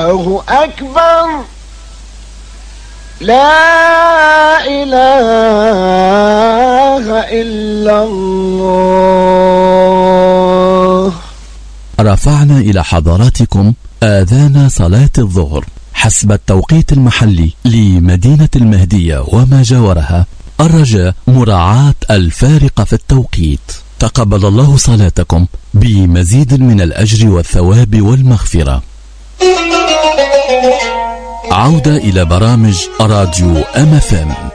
الله أكبر. لا إله إلا الله. رفعنا إلى حضراتكم آذان صلاة الظهر حسب التوقيت المحلي لمدينة المهدية وما جاورها، الرجاء مراعاة الفارق في التوقيت. تقبل الله صلاتكم بمزيد من الأجر والثواب والمغفرة. عودة إلى برامج راديو MFM.